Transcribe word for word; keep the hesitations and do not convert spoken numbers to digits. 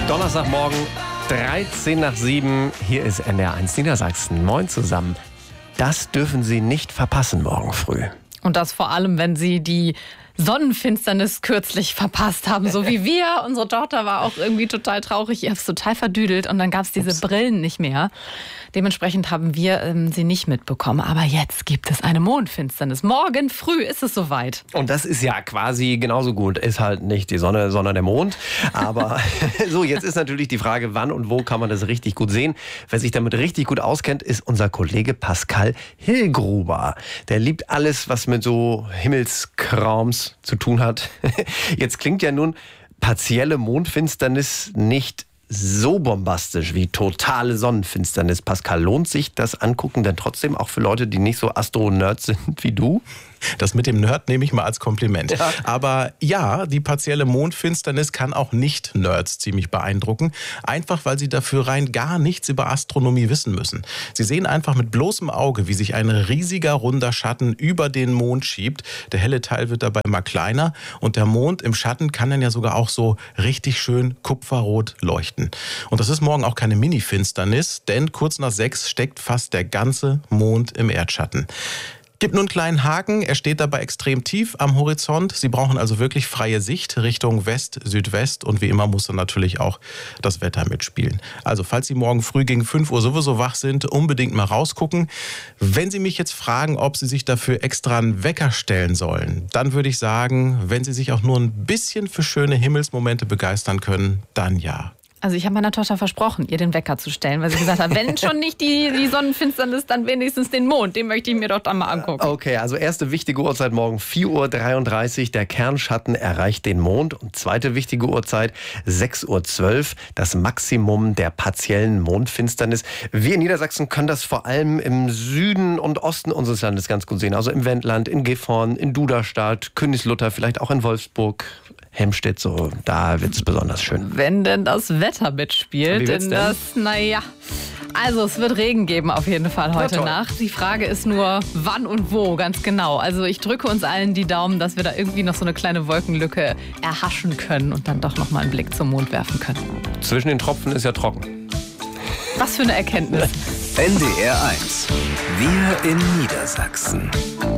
Donnerstagmorgen, dreizehn nach sieben. Hier ist N D R eins Niedersachsen. Moin zusammen. Das dürfen Sie nicht verpassen morgen früh. Und das vor allem, wenn Sie die Sonnenfinsternis kürzlich verpasst haben, so wie wir. Unsere Tochter war auch irgendwie total traurig. Ihr habt es total verdüdelt und dann gab es diese Ups. Brillen nicht mehr. Dementsprechend haben wir ähm, sie nicht mitbekommen. Aber jetzt gibt es eine Mondfinsternis. Morgen früh ist es soweit. Und das ist ja quasi genauso gut. Ist halt nicht die Sonne, sondern der Mond. Aber so, jetzt ist natürlich die Frage, wann und wo kann man das richtig gut sehen. Wer sich damit richtig gut auskennt, ist unser Kollege Pascal Hillgruber. Der liebt alles, was mit so Himmelskrams zu tun hat. Jetzt klingt ja nun partielle Mondfinsternis nicht so bombastisch wie totale Sonnenfinsternis. Pascal, lohnt sich das Angucken denn trotzdem auch für Leute, die nicht so Astro-Nerds sind wie du? Das mit dem Nerd nehme ich mal als Kompliment. Ja. Aber ja, die partielle Mondfinsternis kann auch Nicht-Nerds ziemlich beeindrucken. Einfach, weil sie dafür rein gar nichts über Astronomie wissen müssen. Sie sehen einfach mit bloßem Auge, wie sich ein riesiger, runder Schatten über den Mond schiebt. Der helle Teil wird dabei immer kleiner. Und der Mond im Schatten kann dann ja sogar auch so richtig schön kupferrot leuchten. Und das ist morgen auch keine Mini-Finsternis, denn kurz nach sechs steckt fast der ganze Mond im Erdschatten. Gibt nur einen kleinen Haken, er steht dabei extrem tief am Horizont. Sie brauchen also wirklich freie Sicht Richtung West, Südwest und wie immer muss dann natürlich auch das Wetter mitspielen. Also falls Sie morgen früh gegen fünf Uhr sowieso wach sind, unbedingt mal rausgucken. Wenn Sie mich jetzt fragen, ob Sie sich dafür extra einen Wecker stellen sollen, dann würde ich sagen, wenn Sie sich auch nur ein bisschen für schöne Himmelsmomente begeistern können, dann ja. Also ich habe meiner Tochter versprochen, ihr den Wecker zu stellen, weil sie gesagt hat, wenn schon nicht die, die Sonnenfinsternis, dann wenigstens den Mond. Den möchte ich mir doch dann mal angucken. Okay, also erste wichtige Uhrzeit morgen vier Uhr dreiunddreißig. Der Kernschatten erreicht den Mond. Und zweite wichtige Uhrzeit sechs Uhr zwölf. Das Maximum der partiellen Mondfinsternis. Wir in Niedersachsen können das vor allem im Süden und Osten unseres Landes ganz gut sehen. Also im Wendland, in Gifhorn, in Duderstadt, Königslutter, vielleicht auch in Wolfsburg, Hemstedt. So, da wird es besonders schön. Wenn denn das Wetter mitspielt. Wie wird's denn denn? das, naja, also es wird Regen geben auf jeden Fall heute Nacht. Die Frage ist nur, wann und wo, ganz genau. Also ich drücke uns allen die Daumen, dass wir da irgendwie noch so eine kleine Wolkenlücke erhaschen können und dann doch noch mal einen Blick zum Mond werfen können. Zwischen den Tropfen ist ja trocken. Was für eine Erkenntnis. N D R eins. Wir in Niedersachsen.